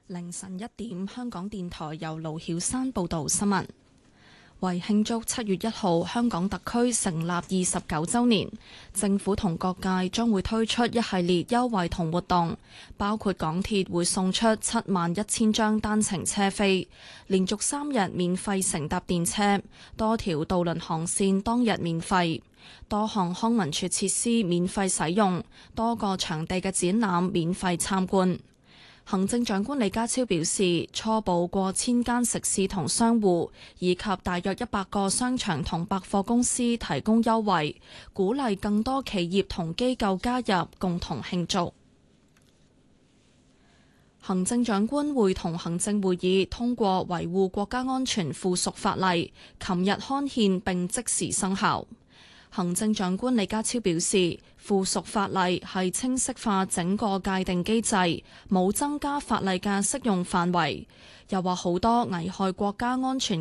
凌晨1點，香港電台由盧曉山報道新聞。為慶祝7月1號香港特區成立29週年，政府同各界將會推出一系列優惠同活動，包括港鐵會送出71000張單程車飛，連續3日免費乘搭電車，多條渡輪航線當日免費，多項康文署設施免費使用，多個場地嘅展覽免費參觀。行政長官李家超表示，初步過千間食肆同商戶，以及大約100個商場同百貨公司提供優惠，鼓勵更多企業同機構加入，共同慶祝。行政長官會同行政會議通過維護國家安全附屬法例，琴日刊憲並即時生效。行政長官李家超表示，附屬法例係清晰化整個界定機制，冇增加法例嘅適用範圍。又話好多危害國家安全